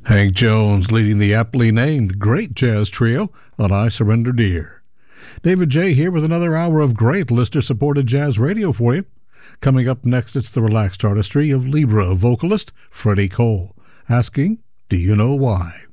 Hank Jones leading the aptly named Great Jazz Trio on I Surrender Dear. David J. here with another hour of great listener-supported jazz radio for you. Coming up next, it's the relaxed artistry of Libra vocalist Freddie Cole, asking, "Do you know why?"